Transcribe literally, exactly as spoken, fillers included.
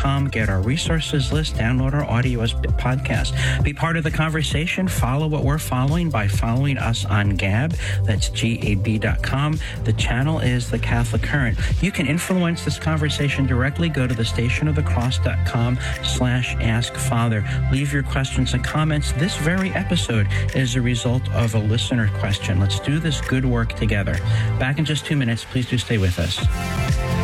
com. Get our resources list. Download our audio as podcast. Be part of the conversation. Follow what we're following by following us on Gab. That's G A B dot com. The channel is The Catholic Current. You can influence this conversation directly. Go to the stationofthecross.com slash ask father. Leave your questions and comments. This very episode is a result of a listener question. Let's do this good work together. Back in just two minutes. Please do stay with us.